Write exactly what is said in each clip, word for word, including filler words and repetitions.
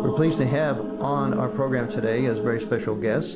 We're pleased to have on our program today as a very special guest.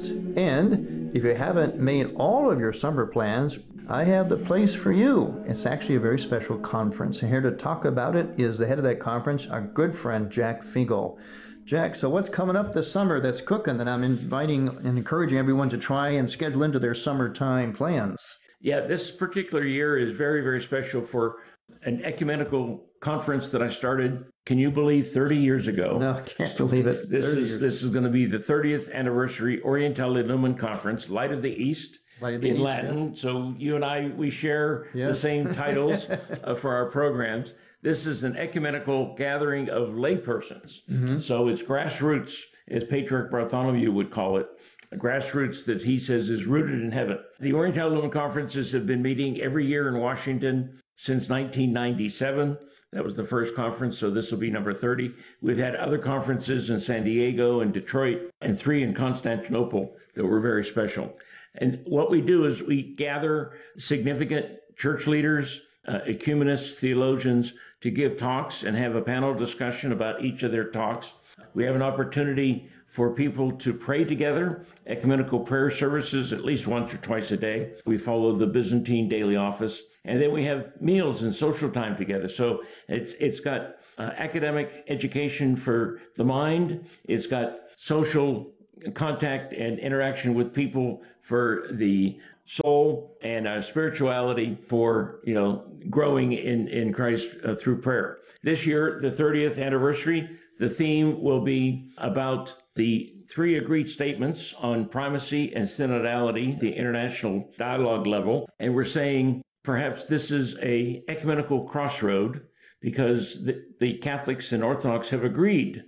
And if you haven't made all of your summer plans, I have the place for you. It's actually a very special conference. And here to talk about it is the head of that conference, our good friend, Jack Fugel. Jack, so what's coming up this summer that's cooking that I'm inviting and encouraging everyone to try and schedule into their summertime plans? Yeah, this particular year is very, very special for an ecumenical conference that I started, can you believe, thirty years ago. No, I can't believe it. This is years. This is going to be the thirtieth anniversary Orientale Lumen Conference, Light of the East, Light of the in East, Latin. Yeah. So you and I, we share yes. the same titles uh, for our programs. This is an ecumenical gathering of laypersons. Mm-hmm. So it's grassroots, as Patriarch Bartholomew would call it. Grassroots that he says is rooted in heaven. The Orientale Lumen Conferences have been meeting every year in Washington since nineteen ninety-seven. That was the first conference, so this will be number thirty. We've had other conferences in San Diego and Detroit and three in Constantinople that were very special. And what we do is we gather significant church leaders, uh, ecumenists, theologians to give talks and have a panel discussion about each of their talks. We have an opportunity for people to pray together, ecumenical prayer services at least once or twice a day. We follow the Byzantine daily office. And then we have meals and social time together. So it's it's got uh, academic education for the mind. It's got social contact and interaction with people for the soul, and uh, spirituality for, you know, growing in, in Christ uh, through prayer. This year, the thirtieth anniversary, the theme will be about the three agreed statements on primacy and synodality, the international dialogue level. And we're saying perhaps this is a ecumenical crossroad because the, the Catholics and Orthodox have agreed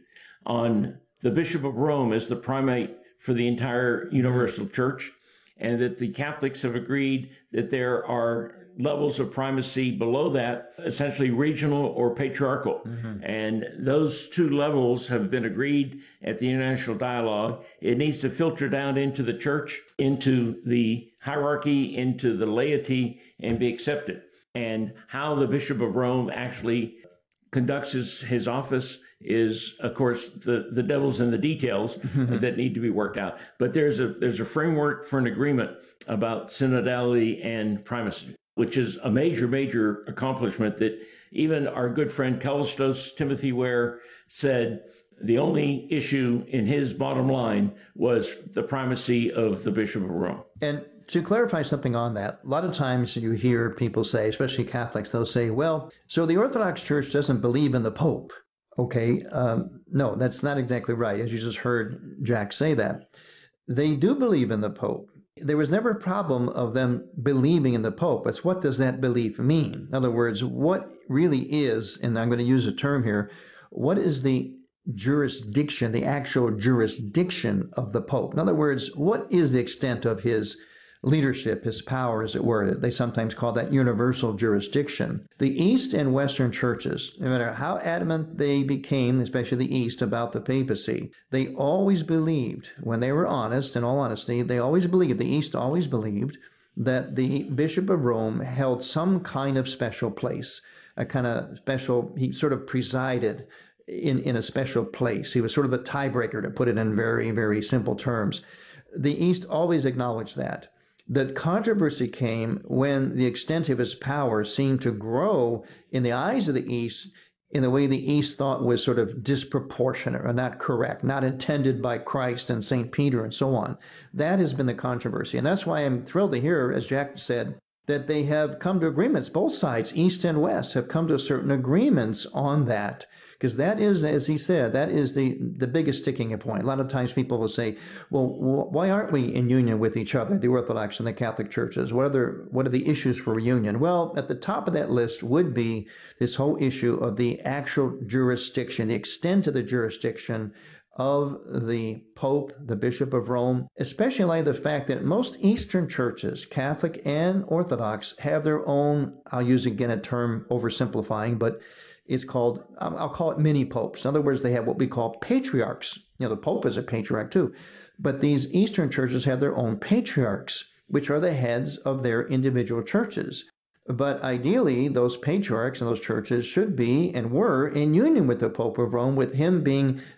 on the Bishop of Rome as the primate for the entire universal church, and that the Catholics have agreed that there are levels of primacy below that, essentially regional or patriarchal. Mm-hmm. And those two levels have been agreed at the international dialogue. It needs to filter down into the church, into the hierarchy, into the laity, and be accepted. And how the Bishop of Rome actually conducts his, his office is, of course, the, the devil's in the details mm-hmm. that need to be worked out. But there's a there's a framework for an agreement about synodality and primacy, which is a major, major accomplishment that even our good friend Callistos Timothy Ware said the only issue in his bottom line was the primacy of the Bishop of Rome. And to clarify something on that, a lot of times you hear people say, especially Catholics, they'll say, well, so the Orthodox Church doesn't believe in the Pope. Okay, um, no, that's not exactly right, as you just heard Jack say that. They do believe in the Pope. There was never a problem of them believing in the Pope. It's what does that belief mean? In other words, what really is, and I'm going to use a term here, what is the jurisdiction, the actual jurisdiction of the Pope? In other words, what is the extent of his leadership, his power, as it were? They sometimes call that universal jurisdiction. The East and Western churches, no matter how adamant they became, especially the East, about the papacy, they always believed, when they were honest, in all honesty, they always believed, the East always believed, that the Bishop of Rome held some kind of special place, a kind of special, he sort of presided in, in a special place. He was sort of a tiebreaker, to put it in very, very simple terms. The East always acknowledged that. The controversy came when the extent of his power seemed to grow in the eyes of the East in the way the East thought was sort of disproportionate or not correct, not intended by Christ and Saint Peter and so on. That has been the controversy. And that's why I'm thrilled to hear, as Jack said, that they have come to agreements. Both sides, East and West, have come to certain agreements on that. Because that is, as he said, that is the, the biggest sticking point. A lot of times people will say, well, wh- why aren't we in union with each other, the Orthodox and the Catholic churches? What are, the, what are the issues for reunion? Well, at the top of that list would be this whole issue of the actual jurisdiction, the extent of the jurisdiction of the Pope, the Bishop of Rome, especially in light of the fact that most Eastern churches, Catholic and Orthodox, have their own, I'll use again a term oversimplifying, but it's called, I'll call it mini popes. In other words, they have what we call patriarchs. You know, the Pope is a patriarch too. But these Eastern churches have their own patriarchs, which are the heads of their individual churches. But ideally, those patriarchs and those churches should be and were in union with the Pope of Rome, with him being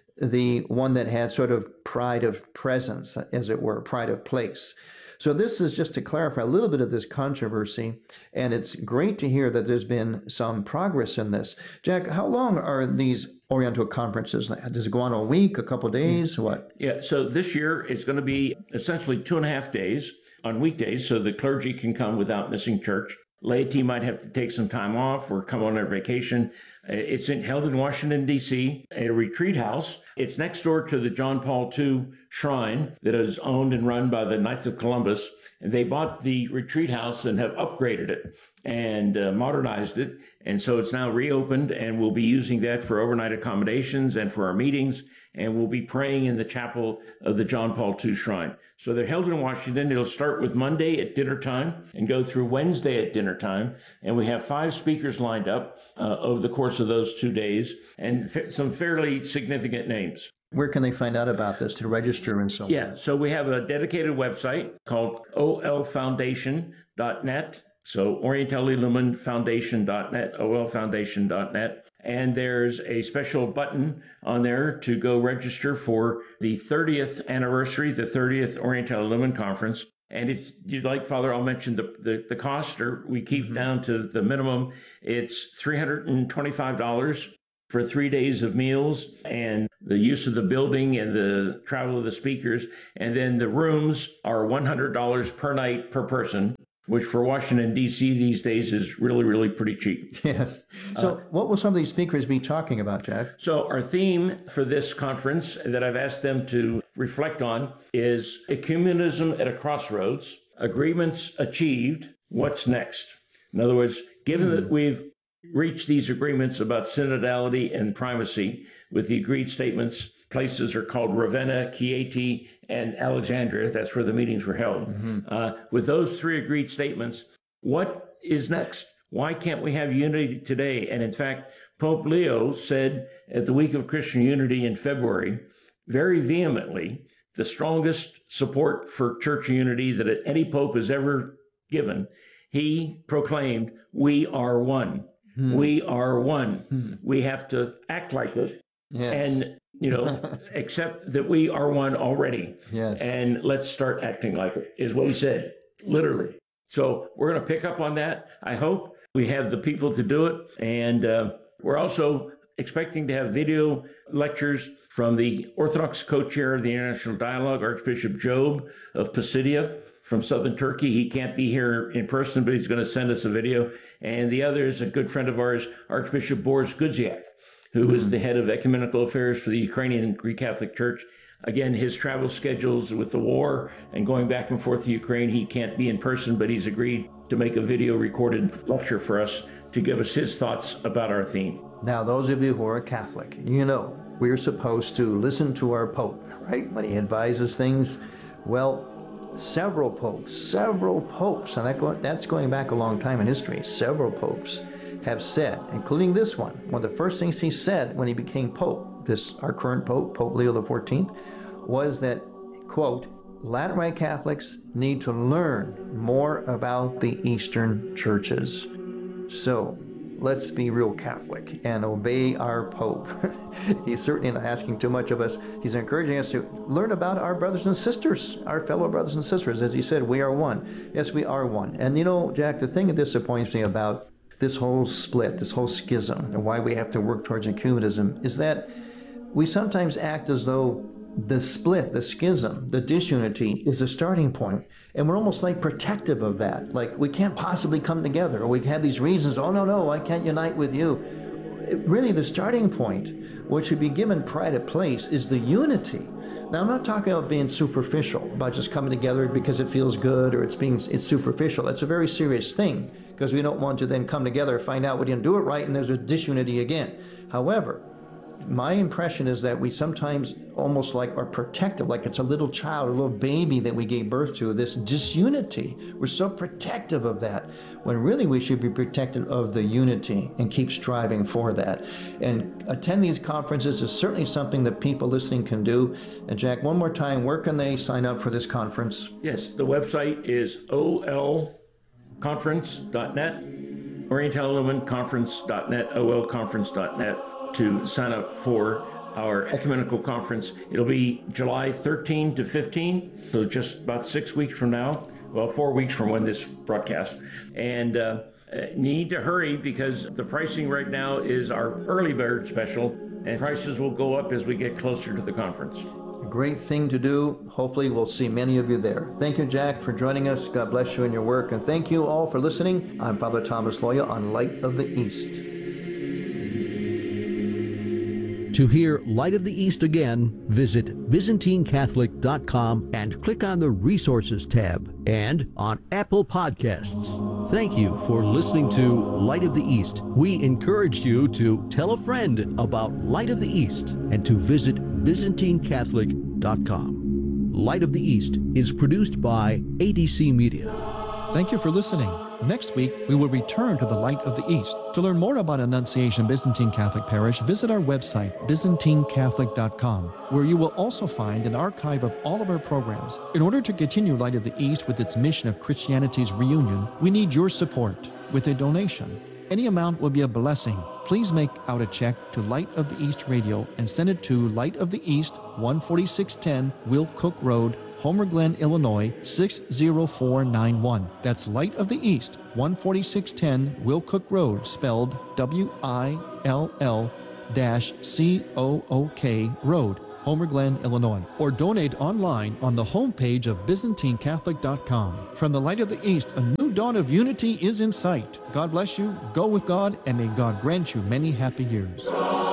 the one that had sort of pride of presence, as it were, pride of place. So this is just to clarify a little bit of this controversy, and it's great to hear that there's been some progress in this. Jack, how long are these Oriental conferences? Does it go on a week, a couple of days, what? Yeah, so this year it's going to be essentially two and a half days on weekdays, so the clergy can come without missing church. Laity might have to take some time off or come on their vacation. It's in, held in Washington, D C, at a retreat house. It's next door to the John Paul the Second Shrine that is owned and run by the Knights of Columbus. And they bought the retreat house and have upgraded it and uh, modernized it. And so it's now reopened, and we'll be using that for overnight accommodations and for our meetings. And we'll be praying in the chapel of the John Paul the Second Shrine. So they're held in Washington. It'll start with Monday at dinner time and go through Wednesday at dinner time. And we have five speakers lined up uh, over the course of those two days, and f- some fairly significant names. Where can they find out about this to register and so on? Yeah, so we have a dedicated website called O L foundation dot net. So Orientale Lumen Foundation dot net, O L foundation dot net. And there's a special button on there to go register for the thirtieth anniversary, the thirtieth Orientale Lumen Conference. And if you'd like, Father, I'll mention the, the, the cost, or we keep mm-hmm. down to the minimum. It's three hundred twenty-five dollars for three days of meals and the use of the building and the travel of the speakers. And then the rooms are one hundred dollars per night per person, which for Washington, D C these days is really, really pretty cheap. Yes. So uh, what will some of these speakers be talking about, Jack? So our theme for this conference that I've asked them to reflect on is Ecumenism at a Crossroads, Agreements Achieved, What's Next? In other words, given mm. that we've reached these agreements about synodality and primacy with the agreed statements, places are called Ravenna, Chieti, and Alexandria. That's where the meetings were held. Mm-hmm. Uh, with those three agreed statements, what is next? Why can't we have unity today? And in fact, Pope Leo said at the Week of Christian Unity in February, very vehemently, the strongest support for church unity that any pope has ever given. He proclaimed, "We are one. Hmm. We are one. Hmm. We have to act like it." Yes. And you know, accept that we are one already. Yes. And let's start acting like it, is what he said, literally. So we're going to pick up on that. I hope we have the people to do it. And uh, we're also expecting to have video lectures from the Orthodox co-chair of the International Dialogue, Archbishop Job of Pisidia from southern Turkey. He can't be here in person, but he's going to send us a video. And the other is a good friend of ours, Archbishop Boris Gudziak, who is the head of ecumenical affairs for the Ukrainian Greek Catholic Church. Again, his travel schedules with the war and going back and forth to Ukraine, he can't be in person, but he's agreed to make a video recorded lecture for us to give us his thoughts about our theme. Now, those of you who are Catholic, you know we're supposed to listen to our Pope, right? When he advises things. Well, several popes, several popes, and that go, that's going back a long time in history, several popes have said, including this one, one of the first things he said when he became Pope, this our current Pope, Pope Leo the fourteenth, was that, quote, Latin Rite Catholics need to learn more about the Eastern churches. So let's be real Catholic and obey our Pope. He's certainly not asking too much of us. He's encouraging us to learn about our brothers and sisters, our fellow brothers and sisters. As he said, we are one. Yes, we are one. And you know, Jack, the thing that disappoints me about this whole split, this whole schism, and why we have to work towards ecumenism, is that we sometimes act as though the split, the schism, the disunity is a starting point, and we're almost like protective of that. Like, we can't possibly come together, or we have these reasons, oh, no, no, I can't unite with you. It, really, the starting point, what should be given pride of place, is the unity. Now, I'm not talking about being superficial, about just coming together because it feels good, or it's being it's superficial. That's a very serious thing, because we don't want to then come together, find out we didn't do it right, and there's a disunity again. However, my impression is that we sometimes almost like are protective, like it's a little child, a little baby that we gave birth to, this disunity. We're so protective of that, when really we should be protective of the unity and keep striving for that. And attend these conferences is certainly something that people listening can do. And Jack, one more time, where can they sign up for this conference? Yes, the website is O L conference dot net, Orientale Lumen Conference dot net, O L conference dot net, to sign up for our ecumenical conference. It'll be July thirteenth to fifteenth, so just about six weeks from now. Well, four weeks from when this broadcast. And uh, need to hurry because the pricing right now is our early bird special, and prices will go up as we get closer to the conference. A great thing to do. Hopefully we'll see many of you there. Thank you, Jack, for joining us. God bless you in your work. And thank you all for listening. I'm Father Thomas Loya on Light of the East. To hear Light of the East again, visit Byzantine Catholic dot com and click on the Resources tab, and on Apple Podcasts. Thank you for listening to Light of the East. We encourage you to tell a friend about Light of the East and to visit Byzantine Catholic dot com. Light of the East is produced by A D C Media. Thank you for listening. Next week, we will return to the Light of the East. To learn more about Annunciation Byzantine Catholic Parish, visit our website, Byzantine Catholic dot com, where you will also find an archive of all of our programs. In order to continue Light of the East with its mission of Christianity's reunion, we need your support with a donation. Any amount will be a blessing. Please make out a check to Light of the East Radio and send it to Light of the East, one forty-six ten Will Cook Road, Homer Glen, Illinois, six zero four nine one. That's Light of the East, one forty-six ten Will Cook Road, spelled W I L L C O O K Road, Homer Glen, Illinois. Or donate online on the homepage of Byzantine Catholic dot com. From the Light of the East, a new dawn of unity is in sight. God bless you, go with God, and may God grant you many happy years.